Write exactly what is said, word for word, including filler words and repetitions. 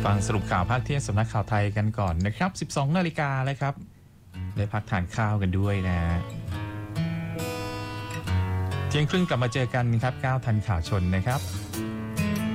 ฟังสรุปข่าวภาคเที่ยงสำนักข่าวไทยกันก่อนนะครับ สิบสองนาฬิกาเลยครับได้พักทานข้าวกันด้วยนะเที่ยงครึ่งกลับมาเจอกันครับเก้าทันข่าวชนนะครับ